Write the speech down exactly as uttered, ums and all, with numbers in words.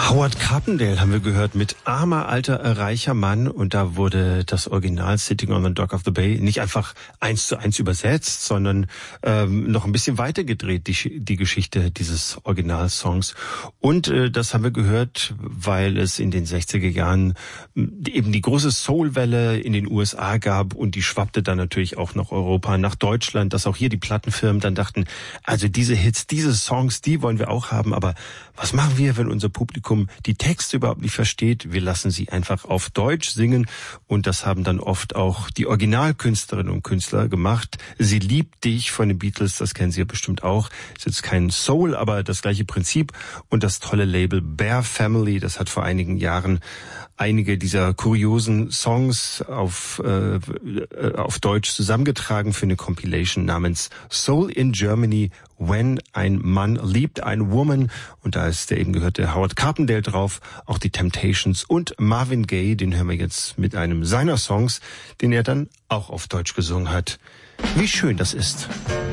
Howard Carpendale haben wir gehört mit Armer, alter, reicher Mann. Und da wurde das Original Sitting on the Dock of the Bay nicht einfach eins zu eins übersetzt, sondern ähm, noch ein bisschen weiter gedreht, die, die Geschichte dieses Originalsongs. Und äh, das haben wir gehört, weil es in den sechziger Jahren eben die große Soulwelle in den U S A gab und die schwappte dann natürlich auch nach Europa, nach Deutschland, dass auch hier die Plattenfirmen dann dachten, also diese Hits, diese Songs, die wollen wir auch haben, aber was machen wir, wenn unser Publikum die Texte überhaupt nicht versteht? Wir lassen sie einfach auf Deutsch singen und das haben dann oft auch die Originalkünstlerinnen und Künstler gemacht. Sie liebt dich von den Beatles, das kennen Sie ja bestimmt auch. Ist jetzt kein Soul, aber das gleiche Prinzip. Und das tolle Label Bear Family, das hat vor einigen Jahren einige dieser kuriosen Songs auf äh, auf Deutsch zusammengetragen für eine Compilation namens Soul in Germany, When ein Mann liebt eine Woman. Und da ist der eben gehörte Howard Carpendale drauf, auch die Temptations und Marvin Gaye, den hören wir jetzt mit einem seiner Songs, den er dann auch auf Deutsch gesungen hat. Wie schön das ist.